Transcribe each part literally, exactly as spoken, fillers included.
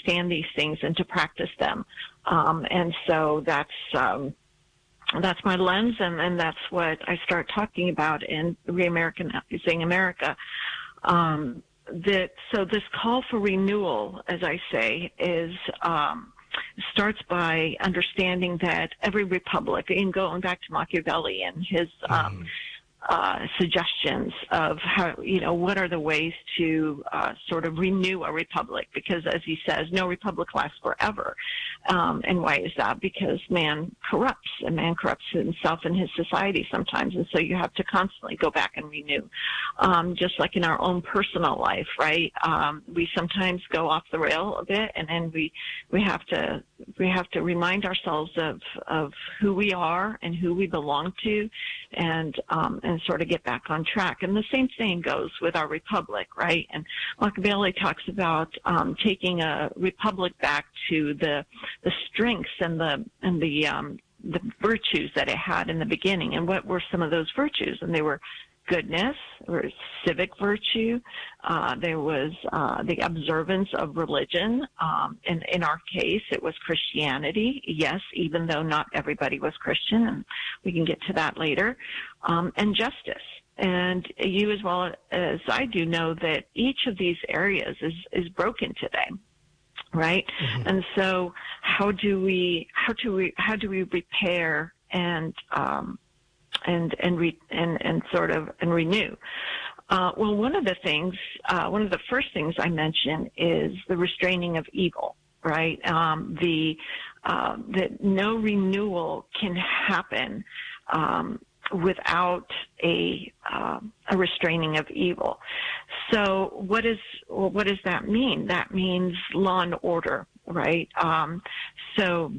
understand these things and to practice them. Um, and so that's um, that's my lens, and, and that's what I start talking about in Re-Americanizing America. Um, that so this call for renewal, as I say, is um, starts by understanding that every republic, and going back to Machiavelli and his um, uh, suggestions of how, you know, what are the ways to uh, sort of renew a republic, because as he says, no republic lasts forever. Um, and why is that? Because man corrupts, and man corrupts himself and his society sometimes, and so you have to constantly go back and renew. Um, just like in our own personal life, right? Um, we sometimes go off the rail a bit, and then we we have to we have to remind ourselves of of who we are and who we belong to, and um, and sort of get back on track. And the same thing goes with our republic, right? And Machiavelli talks about um, taking a republic back to the the strengths and the and the um, the virtues that it had in the beginning. And what were some of those virtues? And they were goodness, there was civic virtue, uh, there was uh, the observance of religion. Um, in, in our case, it was Christianity, yes, even though not everybody was Christian, and we can get to that later, um, and justice. And you as well as I do know that each of these areas is, is broken today. Right. Mm-hmm. And so how do we, how do we, how do we repair and, um, and, and, re, and, and sort of, and renew? Uh, well, one of the things, uh, one of the first things I mention is the restraining of evil, right? Um, the, uh, that no renewal can happen, um, without a uh, a restraining of evil. So what is well, what does that mean? That means law and order, right? Um, so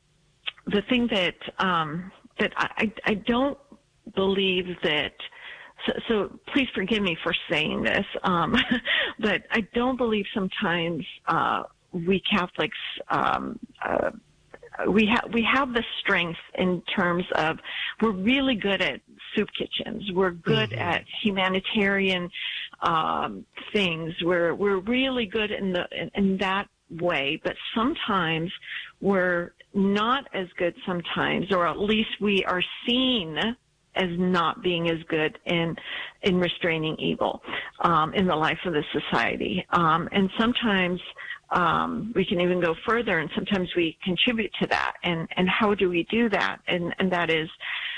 the thing that um, that I, I don't believe that. So, so please forgive me for saying this, um, but I don't believe sometimes uh, we Catholics. Um, uh, We have we have the strength in terms of we're really good at soup kitchens. We're good mm-hmm. at humanitarian um, things. We're we're really good in the in, in that way. But sometimes we're not as good. Sometimes, or at least we are seen as not being as good in in restraining evil um, in the life of the society. Um, and sometimes. Um, we can even go further, and sometimes we contribute to that. And, and how do we do that? And, and that is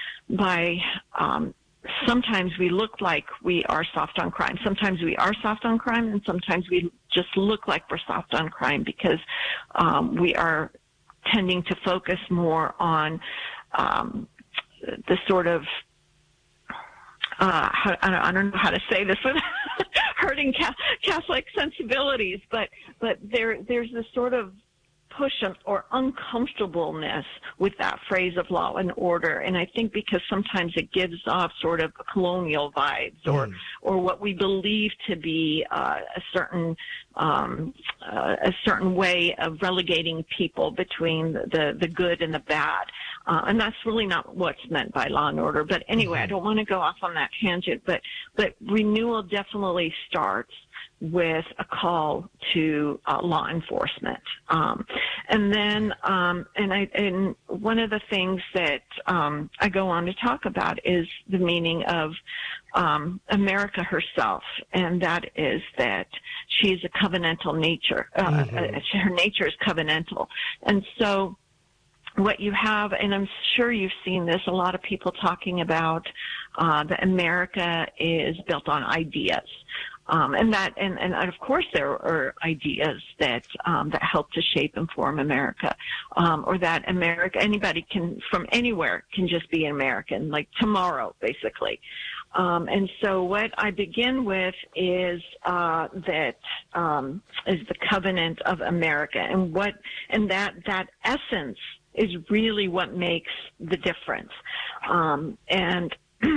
by um, sometimes we look like we are soft on crime. Sometimes we are soft on crime, and sometimes we just look like we're soft on crime because um, we are tending to focus more on um, the sort of Uh, how, I don't know how to say this without hurting Catholic sensibilities, but but there there's this sort of push or uncomfortableness with that phrase of law and order, and I think because sometimes it gives off sort of colonial vibes, or mm. or what we believe to be uh, a certain um, uh, a certain way of relegating people between the the good and the bad. Uh, and that's really not what's meant by law and order. But anyway, mm-hmm. I don't want to go off on that tangent, but, but renewal definitely starts with a call to uh, law enforcement. Um, and then, um, and I, and one of the things that um, I go on to talk about is the meaning of um, America herself, and that is that she's a covenantal nature. Uh, mm-hmm. uh, her nature is covenantal. And so, what you have, and I'm sure you've seen this, a lot of people talking about uh, that America is built on ideas. Um, and that, and, and of course there are ideas that, um, that help to shape and form America, um, or that America, anybody can, from anywhere can just be an American, like tomorrow, basically. Um, and so what I begin with is, uh, that, um, is the covenant of America, and what, and that, that essence is really what makes the difference. Um, and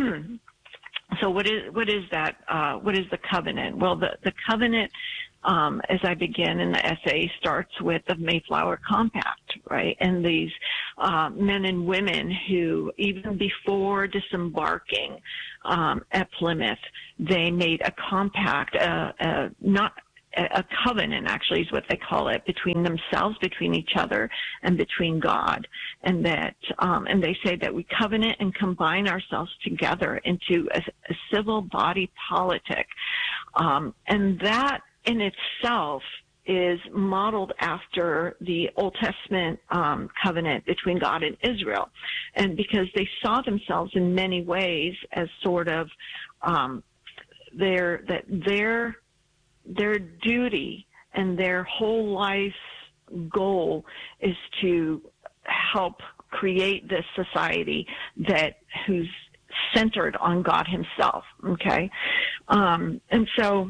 so what is what is that? Uh, what is the covenant? Well, the, the covenant, um, as I begin in the essay, starts with the Mayflower Compact, right? And these uh, men and women who, even before disembarking um, at Plymouth, they made a compact, uh, uh, not a covenant, actually, is what they call it, between themselves, between each other, and between God. And that, um, and they say that we covenant and combine ourselves together into a, a civil body politic. Um, and that in itself is modeled after the Old Testament um, covenant between God and Israel. And because they saw themselves in many ways as sort of um, their, that their, their duty and their whole life's goal is to help create this society that who's centered on God himself. Okay. Um, and so,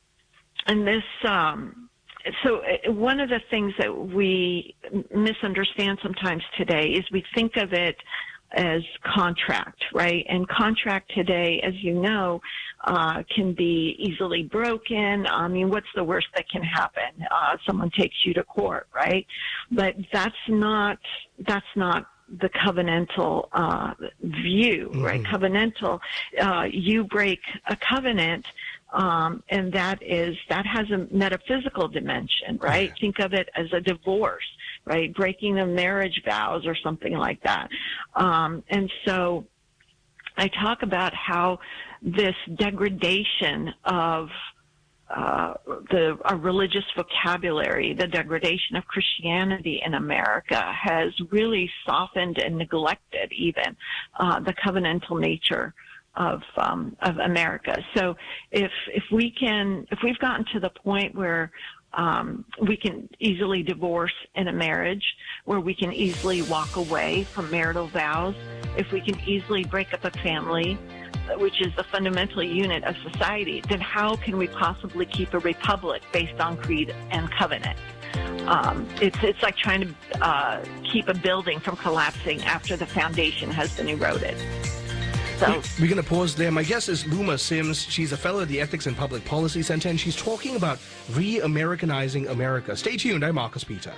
and this, um, So one of the things that we misunderstand sometimes today is we think of it as contract, right? And contract today, as you know, uh, can be easily broken. I mean, what's the worst that can happen? Uh, someone takes you to court, right? But that's not, that's not the covenantal uh, view, mm-hmm. right? Covenantal, uh, you break a covenant, Um, and that is, that has a metaphysical dimension, right? Yeah. Think of it as a divorce, right? Breaking the marriage vows or something like that. Um, and so I talk about how this degradation of uh, the a religious vocabulary, the degradation of Christianity in America has really softened and neglected even uh, the covenantal nature of um, of America. So if if we can, if we've gotten to the point where um, we can easily divorce in a marriage, where we can easily walk away from marital vows, if we can easily break up a family, which is the fundamental unit of society, then how can we possibly keep a republic based on creed and covenant? Um, it's it's like trying to uh, keep a building from collapsing after the foundation has been eroded. So, we're going to pause there. My guest is Luma Sims. She's a fellow at the Ethics and Public Policy Center, and she's talking about re-Americanizing America. Stay tuned. I'm Marcus Peter.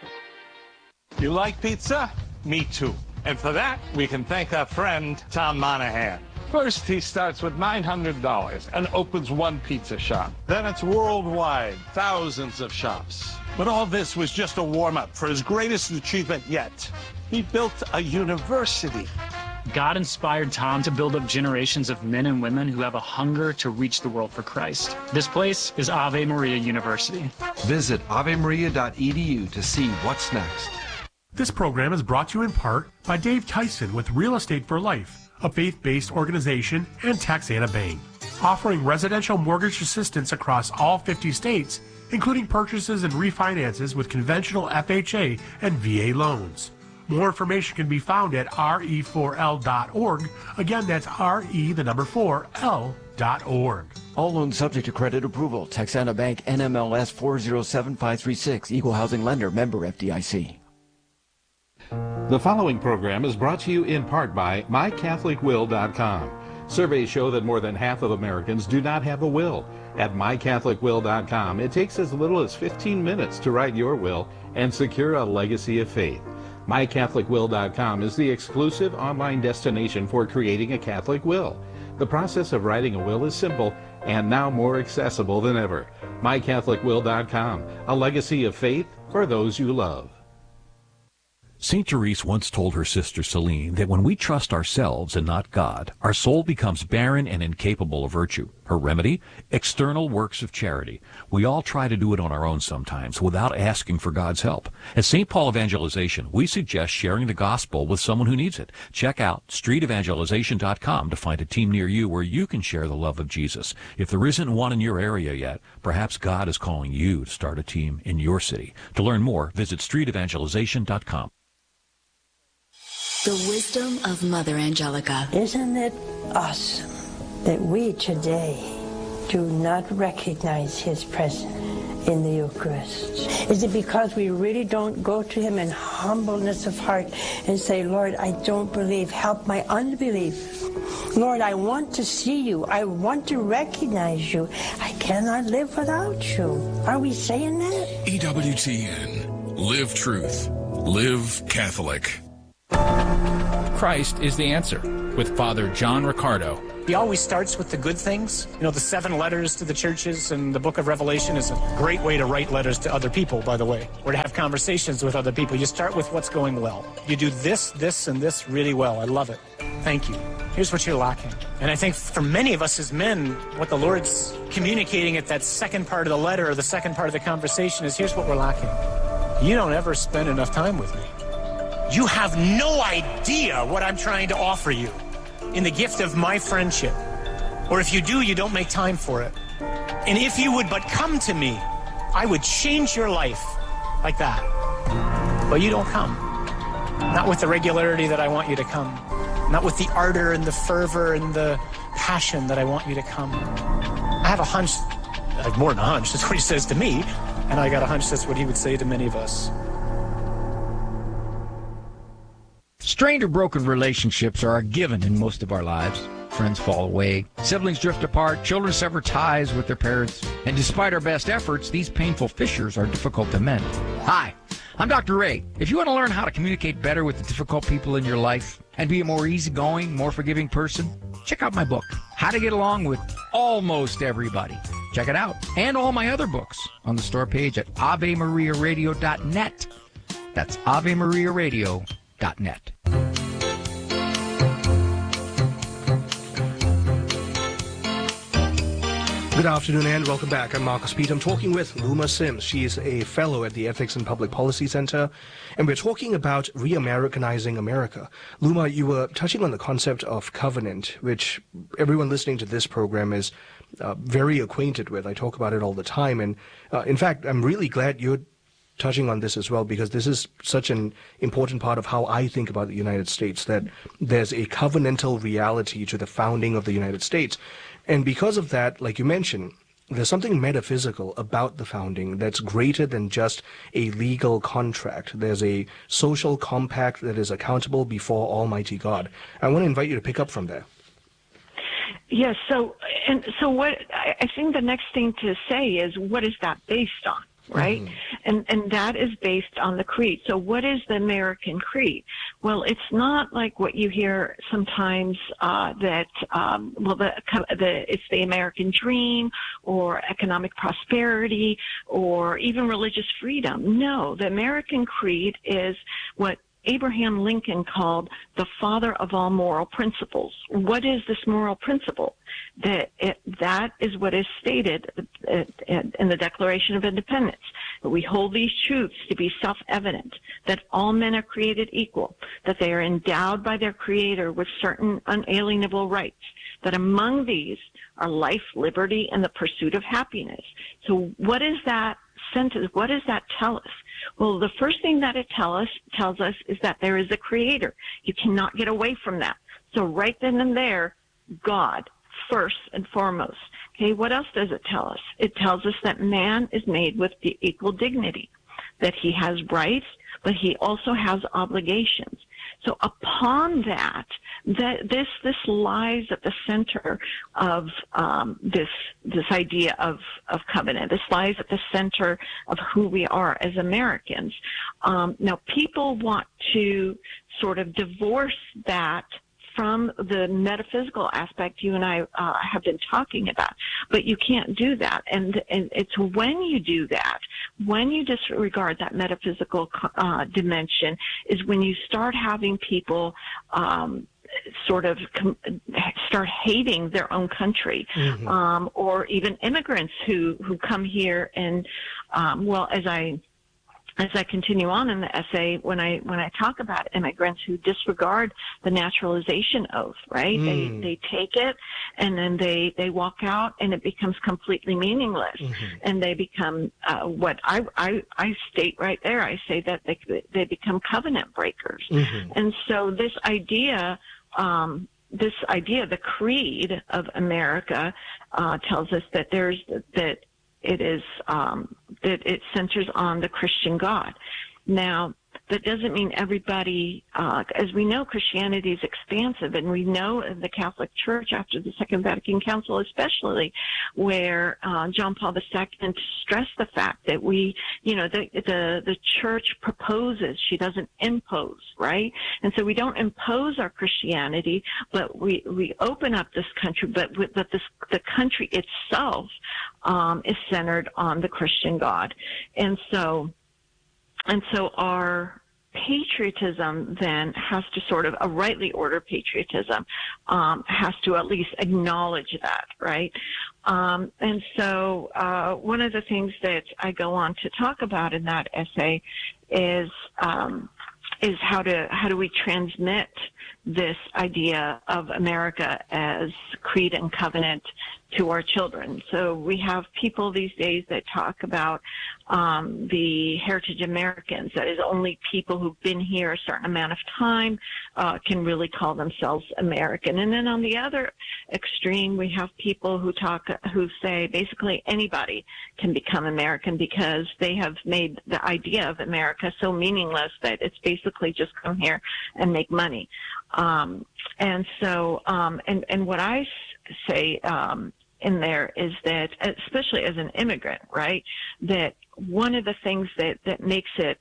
You like pizza? Me too. And for that, we can thank our friend, Tom Monahan. First, he starts with nine hundred dollars and opens one pizza shop. Then it's worldwide, thousands of shops. But all this was just a warm-up for his greatest achievement yet. He built a university. God inspired Tom to build up generations of men and women who have a hunger to reach the world for Christ. This place is Ave Maria University. Visit ave maria dot e d u to see what's next. This program is brought to you in part by Dave Tyson with Real Estate for Life, a faith-based organization, and Texana Bank, offering residential mortgage assistance across all fifty states, including purchases and refinances with conventional F H A and V A loans. More information can be found at R E four L dot org. Again, that's R E, the number four, L dot org. All loans subject to credit approval. Texana Bank, N M L S four zero seven five three six. Equal housing lender. Member F D I C. The following program is brought to you in part by my catholic will dot com. Surveys show that more than half of Americans do not have a will. At my catholic will dot com, it takes as little as fifteen minutes to write your will and secure a legacy of faith. my catholic will dot com is the exclusive online destination for creating a Catholic will. The process of writing a will is simple and now more accessible than ever. my catholic will dot com, a legacy of faith for those you love. Saint Therese once told her sister Celine that when we trust ourselves and not God, our soul becomes barren and incapable of virtue. Her remedy? External works of charity. We all try to do it on our own sometimes without asking for God's help. At Saint Paul Evangelization, we suggest sharing the gospel with someone who needs it. Check out street evangelization dot com to find a team near you where you can share the love of Jesus. If there isn't one in your area yet, perhaps God is calling you to start a team in your city. To learn more, visit street evangelization dot com. The wisdom of Mother Angelica. Isn't it awesome that we today do not recognize his presence in the Eucharist? Is it because we really don't go to him in humbleness of heart and say, Lord, I don't believe, help my unbelief. Lord, I want to see you. I want to recognize you. I cannot live without you. Are we saying that? E W T N. Live truth. Live Catholic. Christ is the answer with Father John Riccardo He always starts with the good things. You know, the seven letters to the churches and the book of Revelation is a great way to write letters to other people, by the way, or to have conversations with other people. You start with what's going well. You do this, this, and this really well. I love it. Thank you. Here's what you're lacking. And I think for many of us as men, what the Lord's communicating at that second part of the letter or the second part of the conversation is, here's what we're lacking. You don't ever spend enough time with me. You have no idea what I'm trying to offer you in the gift of my friendship. Or if you do, you don't make time for it. And if you would but come to me, I would change your life like that. But you don't come. Not with the regularity that I want you to come. Not with the ardor and the fervor and the passion that I want you to come. I have a hunch, I have more than a hunch, that's what he says to me, and I got a hunch that's what he would say to many of us. Strained or broken relationships are a given in most of our lives. Friends fall away, siblings drift apart, children sever ties with their parents, and despite our best efforts, these painful fissures are difficult to mend. Hi, I'm Doctor Ray. If you want to learn how to communicate better with the difficult people in your life and be a more easygoing, more forgiving person, check out my book, How to Get Along with Almost Everybody. Check it out, and all my other books on the store page at ave maria radio dot net. That's ave maria radio dot net. Good afternoon and welcome back. I'm Marcus Pete. I'm talking with Luma Sims. She is a fellow at the Ethics and Public Policy Center, and we're talking about re-Americanizing America. Luma, you were touching on the concept of covenant, which everyone listening to this program is uh, very acquainted with. I talk about it all the time, and uh, in fact, I'm really glad you're touching on this as well, because this is such an important part of how I think about the United States, that there's a covenantal reality to the founding of the United States. And because of that, like you mentioned, there's something metaphysical about the founding that's greater than just a legal contract. There's a social compact that is accountable before Almighty God. I want to invite you to pick up from there. Yes. So, and so what I think the next thing to say is, what is that based on? Right? Mm-hmm. And and that is based on the creed. So what is the American creed? Well, it's not like what you hear sometimes uh, that, um, well, the, the it's the American dream or economic prosperity or even religious freedom. No, the American creed is what Abraham Lincoln called the father of all moral principles. What is this moral principle? That it, that is what is stated in the Declaration of Independence. That we hold these truths to be self-evident, that all men are created equal, that they are endowed by their Creator with certain unalienable rights, that among these are life, liberty, and the pursuit of happiness. So what is that sentence? What does that tell us? Well, the first thing that it tell us, tells us is that there is a Creator. You cannot get away from that. So right then and there, God, first and foremost. Okay, what else does it tell us? It tells us that man is made with the equal dignity, that he has rights, but he also has obligations. So upon that, that this this lies at the center of um, this this idea of of covenant. This lies at the center of who we are as Americans. Um, now, people want to sort of divorce that from the metaphysical aspect you and I uh, have been talking about, but you can't do that. And, and it's when you do that, when you disregard that metaphysical uh, dimension, is when you start having people um, sort of com- start hating their own country, mm-hmm. um, or even immigrants who who come here and, um, well, as I. As I continue on in the essay, when I when I talk about immigrants who disregard the naturalization oath, right? Mm. They they take it and then they they walk out and it becomes completely meaningless, mm-hmm. and they become uh, what I, I I state right there. I say that they they become covenant breakers, mm-hmm. and so this idea. Um, this idea, the creed of America, uh, tells us that there's that. It is um, that it centers on the Christian God. Now, that doesn't mean everybody, uh, as we know, Christianity is expansive, and we know the Catholic Church after the Second Vatican Council, especially, where uh, John Paul the Second stressed the fact that we, you know, the, the the church proposes, she doesn't impose, right? And so we don't impose our Christianity, but we we open up this country, but but this the country itself um, is centered on the Christian God, and so and so our patriotism then has to sort of, a rightly ordered patriotism um, has to at least acknowledge that, right? Um, and so uh, one of the things that I go on to talk about in that essay is um, is how to how do we transmit this idea of America as creed and covenant to our children. So we have people these days that talk about um, the heritage Americans, that is, only people who've been here a certain amount of time uh, can really call themselves American. And then on the other extreme, we have people who talk, who say basically anybody can become American because they have made the idea of America so meaningless that it's basically just come here and make money. Um, and so, um, and, and what I say, um, in there is that, especially as an immigrant, right, that one of the things that, that makes it,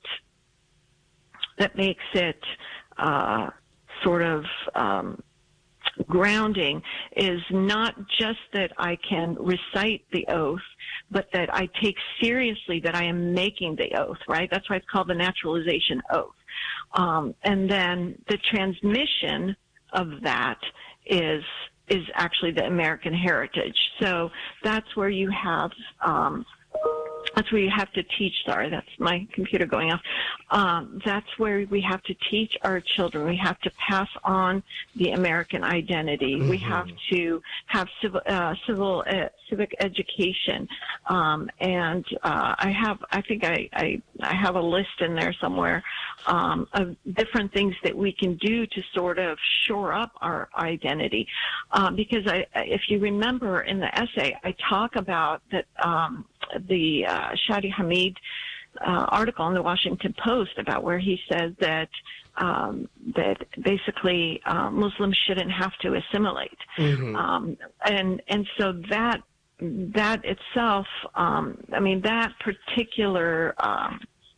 that makes it, uh, sort of, um, grounding is not just that I can recite the oath, but that I take seriously that I am making the oath, right? That's why it's called the naturalization oath. Um, and then the transmission of that is is actually the American heritage. So that's where you have, um, that's where you have to teach, sorry, that's my computer going off. Um, that's where we have to teach our children. We have to pass on the American identity. Mm-hmm. We have to have civil, uh, civil, uh, civic education. Um, and, uh, I have, I think I, I, I have a list in there somewhere, um, of different things that we can do to sort of shore up our identity. Um, because I, if you remember in the essay, I talk about that, um, the uh, Shadi Hamid uh, article in the Washington Post about where he says that um, that basically uh, Muslims shouldn't have to assimilate, mm-hmm. um, and and so that that itself, um, I mean, that particular. Um,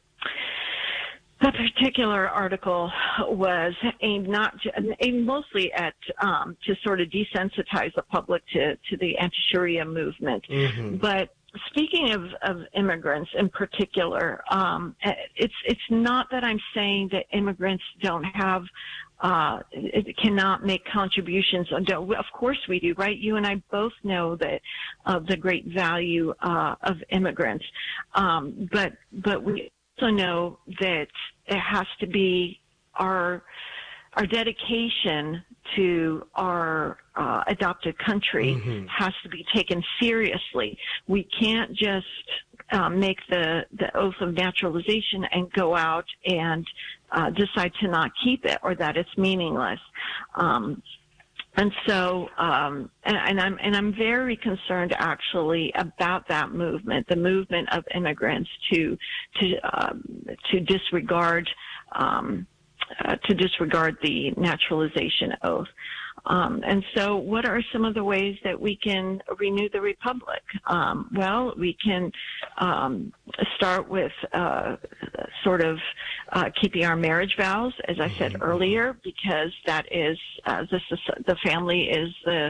That particular article was aimed not to, aimed mostly at um, to sort of desensitize the public to, to the anti-Sharia movement. Mm-hmm. But speaking of, of immigrants in particular, um, it's it's not that I'm saying that immigrants don't have uh, it cannot make contributions. Of course we do, right? You and I both know that of uh, the great value uh, of immigrants, um, but but we also know that it has to be our our dedication to our uh, adopted country mm-hmm. has to be taken seriously. We can't just um, make the, the oath of naturalization and go out and uh, decide to not keep it or that it's meaningless. Um, And so, um, and, and I'm and I'm very concerned actually about that movement, the movement of immigrants to to um, to disregard um, uh, to disregard the naturalization oath. Um, and so, what are some of the ways that we can renew the republic? Um, well, we can um, start with uh, sort of uh, keeping our marriage vows, as I said earlier, because that is uh, the the family is the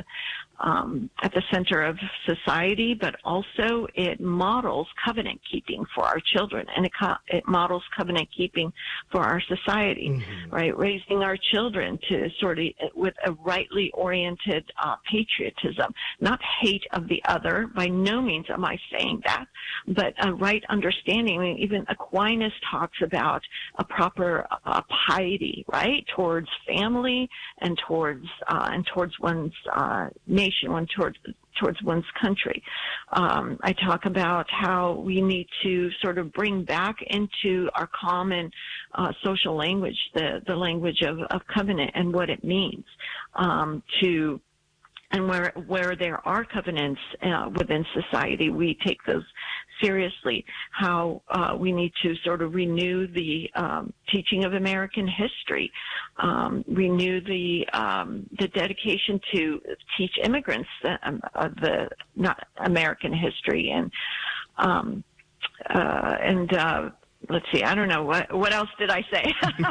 um, at the center of society, but also it models covenant keeping for our children, and it, co- it models covenant keeping for our society, mm-hmm. right? Raising our children to sort of with a rightly oriented uh, patriotism, not hate of the other. By no means am I saying that, but a right understanding. I mean, even Aquinas talks about a proper uh, piety, right, towards family and towards uh, and towards one's uh, nation. One towards towards one's country. Um, I talk about how we need to sort of bring back into our common uh, social language the the language of, of covenant and what it means um, to. And where where there are covenants uh, within society, we take those seriously how uh, we need to sort of renew the um, teaching of American history, um, renew the um, the dedication to teach immigrants the, um, uh, the not American history, and um, uh, and uh, let's see, I don't know what what else did I say.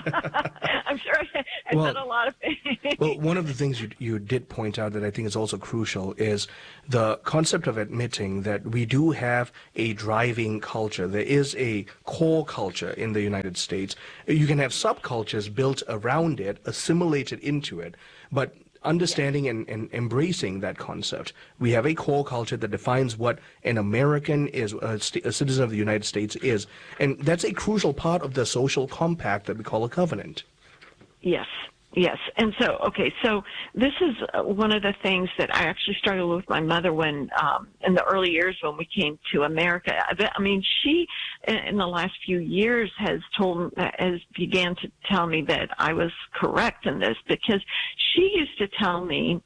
I'm sure I, I well, said a lot of things. Well, one of the things you you did point out that I think is also crucial is the concept of admitting that we do have a driving culture. There is a core culture in the United States. You can have subcultures built around it, assimilated into it, but understanding and, and embracing that concept. We have a core culture that defines what an American is, a, st- a citizen of the United States is. And that's a crucial part of the social compact that we call a covenant. Yes. Yes. And so, okay, so this is one of the things that I actually struggled with my mother when, um, in the early years when we came to America. I mean, she, in the last few years, has told, has began to tell me that I was correct in this, because she used to tell me,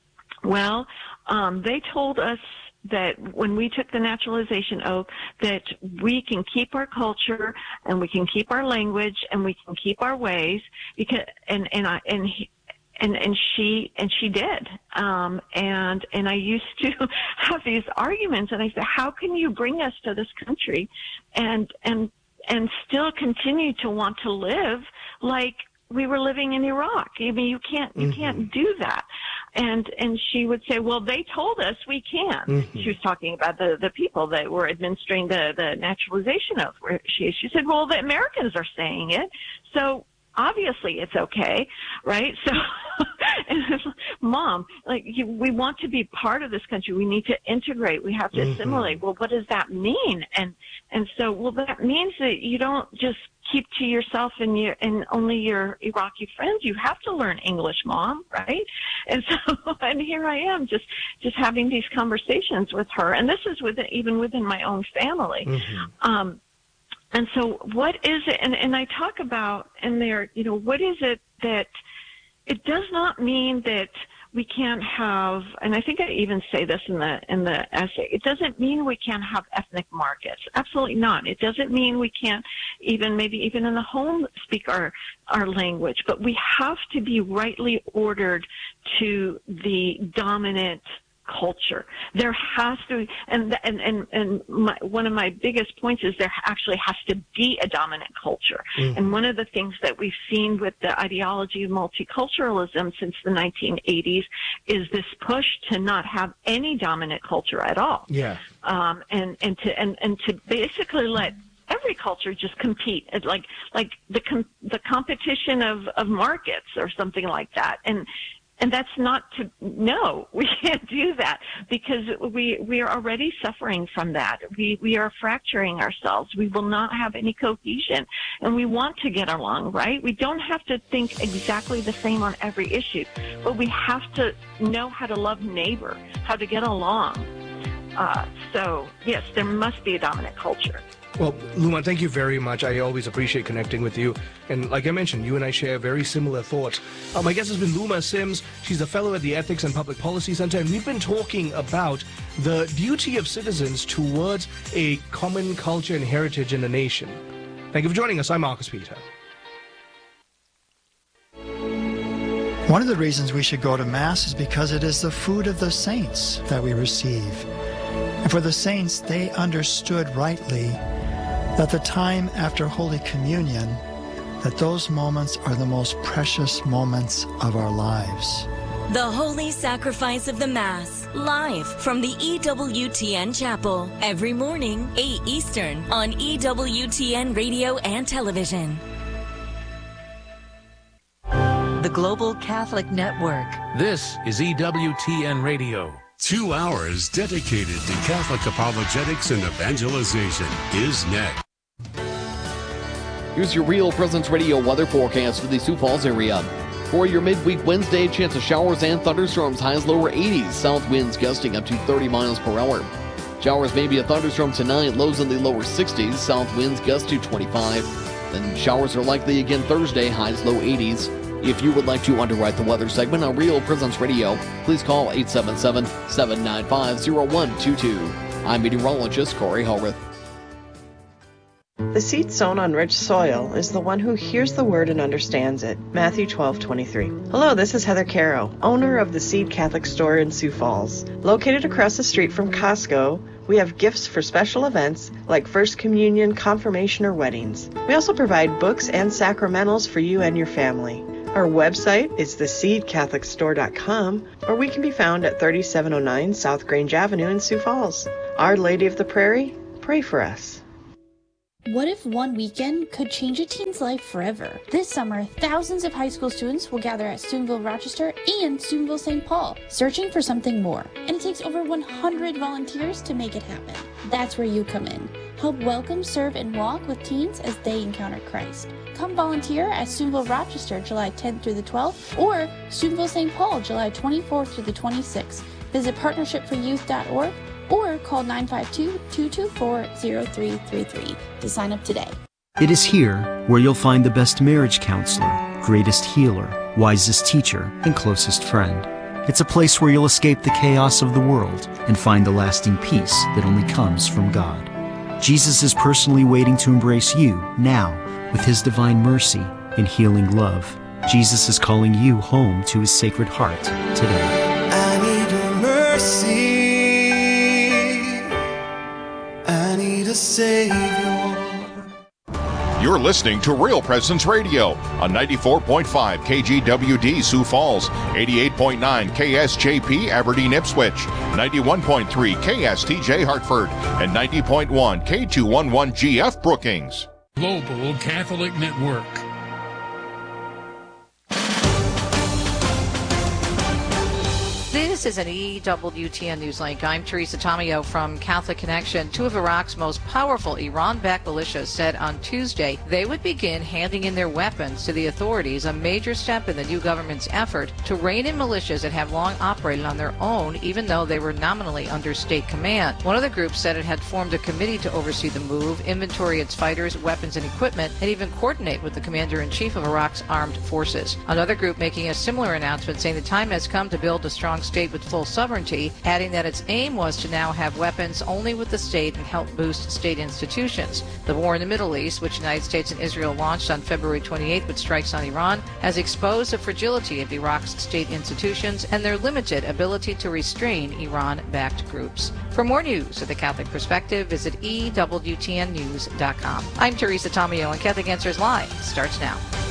well, um, they told us that when we took the naturalization oath, that we can keep our culture and we can keep our language and we can keep our ways, because and and I and he, and and she and she did. Um, and and I used to have these arguments, and I said, how can you bring us to this country and and and still continue to want to live like we were living in Iraq? I mean, you can't you mm-hmm. can't do that. And and she would say, well, they told us we can. Mm-hmm. She was talking about the, the people that were administering the, the naturalization oath. Where she she said, well, the Americans are saying it, so obviously it's okay, right? So, and it's, Mom, like you, we want to be part of this country. We need to integrate. We have to mm-hmm. assimilate. Well, what does that mean? And and so, well, that means that you don't just keep to yourself and your and only your Iraqi friends. You have to learn English, Mom, right? And so, and here I am, just just having these conversations with her, and this is within even within my own family. Mm-hmm. Um, and so, what is it? And and I talk about in there, you know, what is it that it does not mean that we can't have, and I think I even say this in the in the essay, it doesn't mean we can't have ethnic markets. Absolutely not. It doesn't mean we can't even, maybe even in the home, speak our, our language. But we have to be rightly ordered to the dominant culture. There has to, and and and, and my, one of my biggest points is there actually has to be a dominant culture. Mm. And one of the things that we've seen with the ideology of multiculturalism since the nineteen eighties is this push to not have any dominant culture at all. Yeah. Um, and and to and, and to basically let every culture just compete, it's like like the com- the competition of of markets or something like that. And And that's not to, no, we can't do that, because we, we are already suffering from that. We, we are fracturing ourselves. We will not have any cohesion, and we want to get along, right? We don't have to think exactly the same on every issue, but we have to know how to love neighbor, how to get along. Uh, so, yes, there must be a dominant culture. Well, Luma, thank you very much. I always appreciate connecting with you. And like I mentioned, you and I share very similar thoughts. Uh, my guest has been Luma Sims. She's a fellow at the Ethics and Public Policy Center, and we've been talking about the duty of citizens towards a common culture and heritage in a nation. Thank you for joining us. I'm Marcus Peter. One of the reasons we should go to Mass is because it is the food of the saints that we receive. And for the saints, they understood rightly that the time after Holy Communion, that those moments are the most precious moments of our lives. The Holy Sacrifice of the Mass, live from the E W T N Chapel, every morning, eight Eastern, on E W T N Radio and Television. The Global Catholic Network. This is E W T N Radio. Two hours dedicated to Catholic apologetics and evangelization is next. Here's your Real Presence Radio weather forecast for the Sioux Falls area. For your midweek Wednesday, chance of showers and thunderstorms, highs lower eighties, south winds gusting up to thirty miles per hour. Showers may be a thunderstorm tonight, lows in the lower sixties, south winds gust to twenty-five. Then showers are likely again Thursday, highs low eighties. If you would like to underwrite the weather segment on Real Presence Radio, please call eight seven seven, seven nine five, zero one two two. I'm meteorologist Corey Hallworth. The seed sown on rich soil is the one who hears the word and understands it. Matthew twelve twenty-three. Hello, this is Heather Caro, owner of the Seed Catholic Store in Sioux Falls. Located across the street from Costco, we have gifts for special events like First Communion, confirmation, or weddings. We also provide books and sacramentals for you and your family. Our website is the seed catholic store dot com, or we can be found at thirty-seven oh nine South Grange Avenue in Sioux Falls. Our Lady of the Prairie, pray for us. What if one weekend could change a teen's life forever? This summer, thousands of high school students will gather at Steubenville Rochester and Steubenville Saint Paul, searching for something more. And it takes over one hundred volunteers to make it happen. That's where you come in. Help welcome, serve, and walk with teens as they encounter Christ. Come volunteer at Steubenville Rochester July tenth through the twelfth, or Steubenville Saint Paul July twenty-fourth through the twenty-sixth. Visit partnership for youth dot org or call nine five two, two two four, zero three three three to sign up today. It is here where you'll find the best marriage counselor, greatest healer, wisest teacher, and closest friend. It's a place where you'll escape the chaos of the world and find the lasting peace that only comes from God. Jesus is personally waiting to embrace you now with his divine mercy and healing love. Jesus is calling you home to his sacred heart today. I need a mercy. I need a Savior. You're listening to Real Presence Radio on ninety-four point five K G W D Sioux Falls, eighty-eight point nine K S J P Aberdeen Ipswich, ninety-one point three K S T J Hartford, and ninety point one K two eleven G F Brookings. Global Catholic Network. This is an E W T N News Link. I'm Teresa Tomeo from Catholic Connection. Two of Iraq's most powerful Iran-backed militias said on Tuesday they would begin handing in their weapons to the authorities, a major step in the new government's effort to rein in militias that have long operated on their own, even though they were nominally under state command. One of the groups said it had formed a committee to oversee the move, inventory its fighters, weapons, and equipment, and even coordinate with the commander-in-chief of Iraq's armed forces. Another group making a similar announcement saying the time has come to build a strong state with full sovereignty, adding that its aim was to now have weapons only with the state and help boost state institutions. The war in the Middle East, which the United States and Israel launched on February twenty-eighth with strikes on Iran, has exposed the fragility of Iraq's state institutions and their limited ability to restrain Iran-backed groups. For more news of the Catholic Perspective, visit E W T N news dot com. I'm Teresa Tomeo, and Catholic Answers Live starts now.